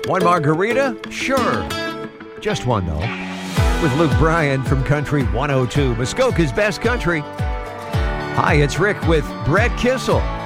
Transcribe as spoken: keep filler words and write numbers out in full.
One margarita? Sure. Just one, though. With Luke Bryan from Country one oh two, Muskoka's best country. Hi, it's Rick with Brett Kissel.